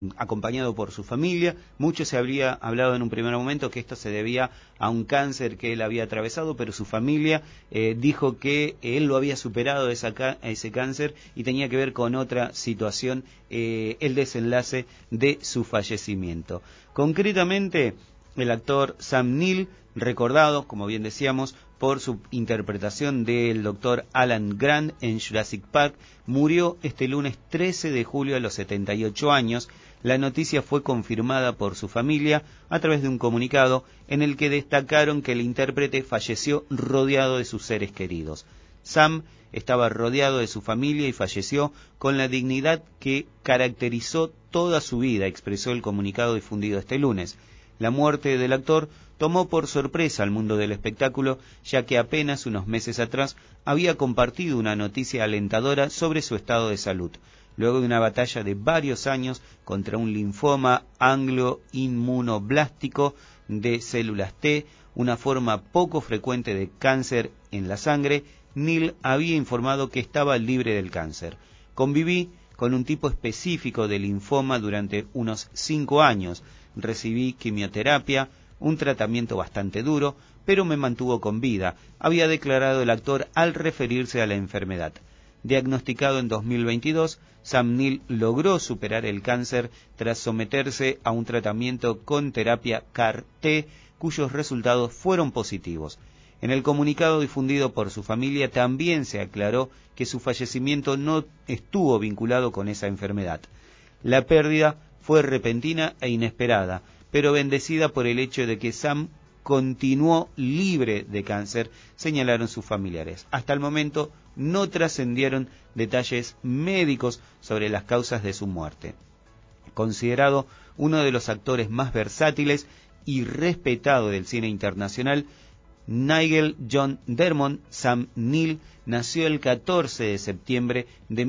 acompañado por su familia. Mucho se habría hablado en un primer momento que esto se debía a un cáncer que él había atravesado, pero su familia dijo que él lo había superado ese cáncer y tenía que ver con otra situación, el desenlace de su fallecimiento. Concretamente, el actor Sam Neill, recordado, como bien decíamos, por su interpretación del Dr. Alan Grant en Jurassic Park, murió este lunes 13 de julio a los 78 años. La noticia fue confirmada por su familia a través de un comunicado en el que destacaron que el intérprete falleció rodeado de sus seres queridos. Sam estaba rodeado de su familia y falleció con la dignidad que caracterizó toda su vida, expresó el comunicado difundido este lunes. La muerte del actor tomó por sorpresa al mundo del espectáculo, ya que apenas unos meses atrás había compartido una noticia alentadora sobre su estado de salud, luego de una batalla de varios años contra un linfoma angioinmunoblástico de células T, una forma poco frecuente de cáncer en la sangre. Neill había informado que estaba libre del cáncer. Conviví con un tipo específico de linfoma durante unos 5 años. Recibí quimioterapia, un tratamiento bastante duro, pero me mantuvo con vida, había declarado el actor al referirse a la enfermedad. Diagnosticado en 2022, Sam Neill logró superar el cáncer tras someterse a un tratamiento con terapia CAR-T, cuyos resultados fueron positivos. En el comunicado difundido por su familia también se aclaró que su fallecimiento no estuvo vinculado con esa enfermedad. La pérdida fue repentina e inesperada, pero bendecida por el hecho de que Sam continuó libre de cáncer, señalaron sus familiares. Hasta el momento no trascendieron detalles médicos sobre las causas de su muerte. Considerado uno de los actores más versátiles y respetado del cine internacional, Nigel John Dermot Sam Neill nació el 14 de septiembre de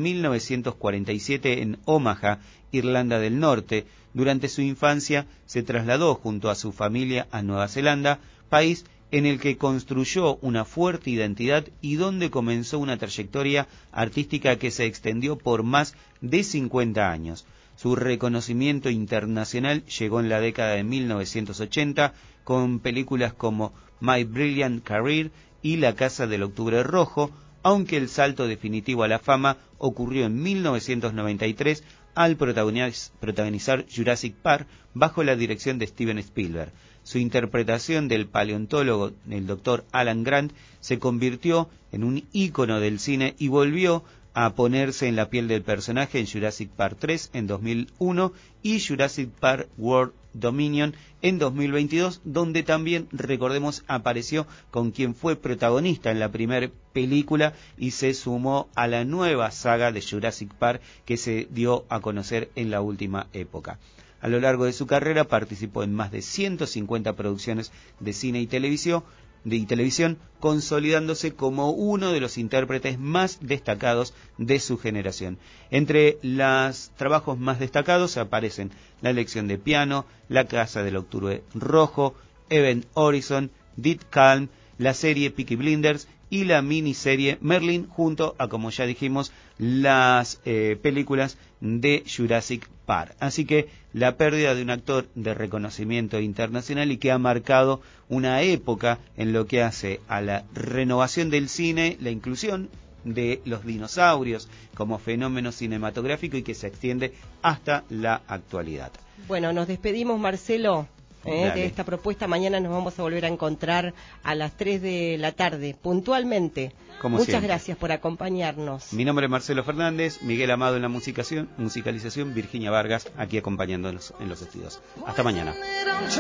1947 en Omaha, Irlanda del Norte. Durante su infancia se trasladó junto a su familia a Nueva Zelanda, país en el que construyó una fuerte identidad y donde comenzó una trayectoria artística que se extendió por más de 50 años. Su reconocimiento internacional llegó en la década de 1980 con películas como My Brilliant Career y La Casa del Octubre Rojo, aunque el salto definitivo a la fama ocurrió en 1993 al protagonizar Jurassic Park bajo la dirección de Steven Spielberg. Su interpretación del paleontólogo, el Dr. Alan Grant, se convirtió en un ícono del cine y volvió a ponerse en la piel del personaje en Jurassic Park 3 en 2001 y Jurassic Park World Dominion en 2022, donde también, recordemos, apareció con quien fue protagonista en la primera película y se sumó a la nueva saga de Jurassic Park que se dio a conocer en la última época. A lo largo de su carrera participó en más de 150 producciones de cine y televisión, consolidándose como uno de los intérpretes más destacados de su generación. Entre los trabajos más destacados aparecen La lección de piano, La casa del octubre rojo, Event Horizon, Dead Calm, la serie Peaky Blinders y la miniserie Merlin, junto a, como ya dijimos, las películas de Jurassic Park. Así que la pérdida de un actor de reconocimiento internacional y que ha marcado una época en lo que hace a la renovación del cine, la inclusión de los dinosaurios como fenómeno cinematográfico y que se extiende hasta la actualidad. Bueno, nos despedimos, Marcelo. De esta propuesta. Mañana nos vamos a volver a encontrar a las 3 de la tarde, puntualmente. Como Muchas siempre. Gracias por acompañarnos. Mi nombre es Marcelo Fernández, Miguel Amado en la musicalización, Virginia Vargas aquí acompañándonos en los estudios. Hasta mañana.